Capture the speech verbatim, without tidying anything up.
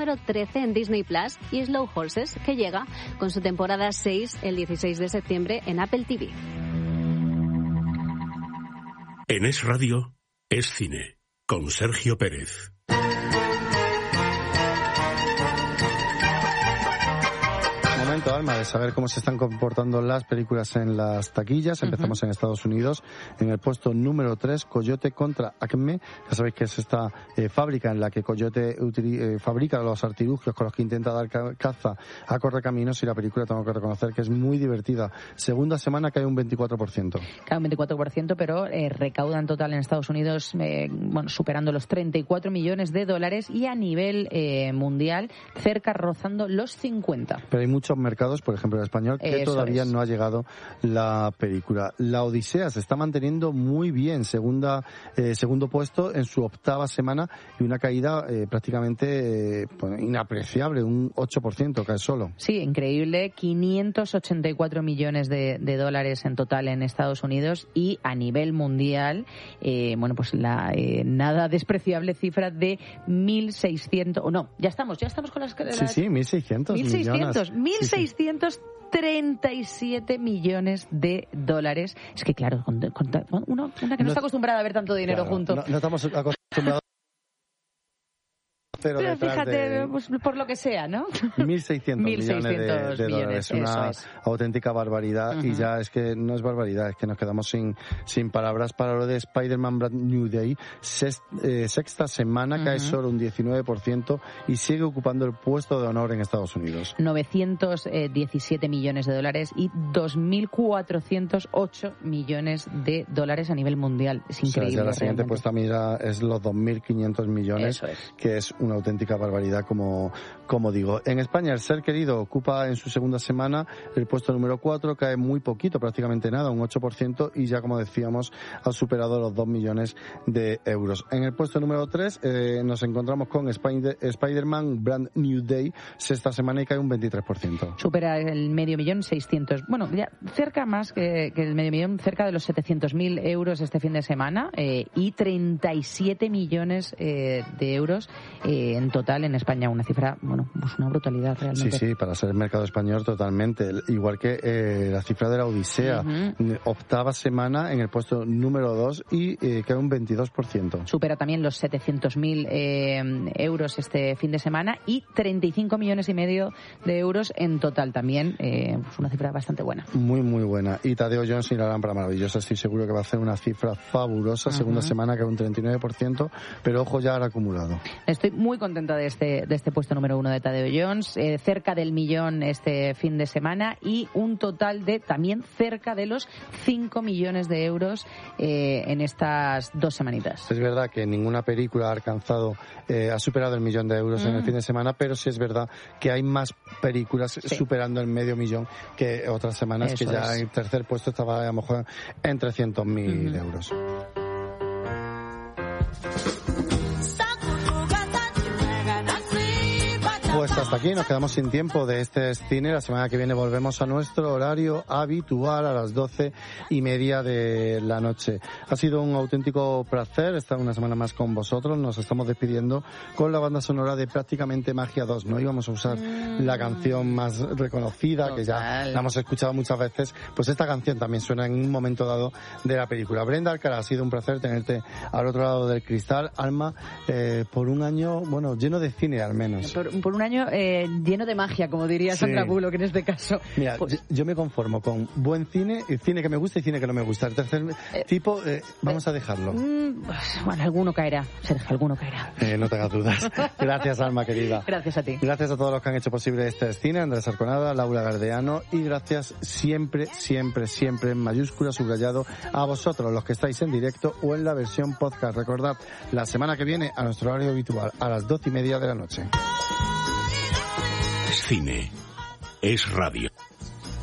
número trece en Disney Plus, y Slow Horses, que llega con su temporada seis el dieciséis de septiembre en Apple T V. En Es Radio, Es Cine, con Sergio Pérez. Momento, Alma, de saber cómo se están comportando las películas en las taquillas. Empezamos uh-huh. en Estados Unidos, en el puesto número tres, Coyote contra Acme. Ya sabéis que es esta eh, fábrica en la que Coyote utiliza, eh, fabrica los artilugios con los que intenta dar ca- caza a correcaminos, y la película tengo que reconocer que es muy divertida. Segunda semana cae un veinticuatro por ciento. Cae un veinticuatro por ciento, pero eh, recauda en total en Estados Unidos, eh, bueno, superando los treinta y cuatro millones de dólares, y a nivel eh, mundial cerca, rozando los cincuenta. Pero hay muchos mercados, por ejemplo el español, que Eso todavía es. no ha llegado la película. La Odisea se está manteniendo muy bien, segunda eh, segundo puesto en su octava semana, y una caída eh, prácticamente eh, pues, inapreciable, un ocho por ciento cae solo. Sí, increíble, quinientos ochenta y cuatro millones de, de dólares en total en Estados Unidos, y a nivel mundial, eh, bueno, pues la eh, nada despreciable cifra de mil seiscientos, o oh, no, ya estamos, ya estamos con las... las sí, sí, mil seiscientos mil seiscientos, millones. mil seiscientos treinta y siete millones de dólares. Es que claro, con, con, uno, una que no, no está acostumbrada a ver tanto dinero claro, junto. No, no estamos acostumbrados. Pero, Pero fíjate, de... pues, por lo que sea, ¿no? mil seiscientos millones de, de dólares. Una es. auténtica barbaridad. Uh-huh. Y ya es que no es barbaridad, es que nos quedamos sin, sin palabras para lo de Spider-Man Brand New Day. Sext, eh, sexta semana, uh-huh. cae solo un diecinueve por ciento y sigue ocupando el puesto de honor en Estados Unidos. novecientos diecisiete millones de dólares y dos mil cuatrocientos ocho millones de dólares a nivel mundial. Es increíble. O sea, ya la siguiente puesta mira es los dos mil quinientos millones, es. que es una auténtica barbaridad, como, como digo. En España, El Ser Querido ocupa en su segunda semana el puesto número cuatro, cae muy poquito, prácticamente nada, un ocho por ciento, y ya, como decíamos, ha superado los dos millones de euros. En el puesto número tres eh, nos encontramos con Spider- Spider-Man Brand New Day, sexta semana, y cae un veintitrés por ciento. Supera el medio millón, seiscientos, bueno, ya cerca más que, que el medio millón, cerca de los setecientos mil euros este fin de semana, eh, y treinta y siete millones eh, de euros eh, en total en España, una cifra, bueno, pues una brutalidad realmente. Sí, sí, para ser el mercado español totalmente. Igual que eh, la cifra de La Odisea, uh-huh. octava semana en el puesto número dos, y eh, cae un veintidós por ciento. Supera también los setecientos mil eh, euros este fin de semana, y treinta y cinco millones y medio de euros en total también, eh, pues una cifra bastante buena. Muy, muy buena. Y Tadeo Jones y La Lámpara Maravillosa, estoy seguro que va a hacer una cifra fabulosa, uh-huh. segunda semana cae un treinta y nueve por ciento, pero ojo ya al acumulado. Estoy muy contenta de este, de este puesto número uno de Tadeo Jones, eh, cerca del millón este fin de semana, y un total de también cerca de los cinco millones de euros eh, en estas dos semanitas. Es verdad que ninguna película ha alcanzado, eh, ha superado el millón de euros mm. en el fin de semana, pero sí es verdad que hay más películas sí. superando el medio millón que otras semanas. Eso que ya es. En tercer puesto estaba a lo mejor en trescientos mil mm. euros. Pues hasta aquí nos quedamos sin tiempo de este cine. La semana que viene volvemos a nuestro horario habitual a las doce y media de la noche. Ha sido un auténtico placer estar una semana más con vosotros. Nos estamos despidiendo con la banda sonora de Prácticamente Magia dos. No íbamos a usar mm. la canción más reconocida, Total. que ya la hemos escuchado muchas veces. Pues esta canción también suena en un momento dado de la película. Brenda Alcaraz, ha sido un placer tenerte al otro lado del cristal. Alma, eh, por un año, bueno, lleno de cine al menos. Por, por un año eh, lleno de magia, como diría sí. Sandra Bullock en este caso. Mira, pues, yo me conformo con buen cine, cine que me gusta y cine que no me gusta. El tercer eh, tipo, eh, vamos eh, a dejarlo. Mm, bueno, alguno caerá, Sergio, alguno caerá. Eh, no tengas dudas. Gracias, Alma, querida. Gracias a ti. Gracias a todos los que han hecho posible este cine, Andrés Arconada, Laura Gardeano, y gracias siempre, siempre, siempre en mayúscula, subrayado, a vosotros, los que estáis en directo o en la versión podcast. Recordad, la semana que viene a nuestro horario habitual, a las doce y media de la noche. Cine es radio.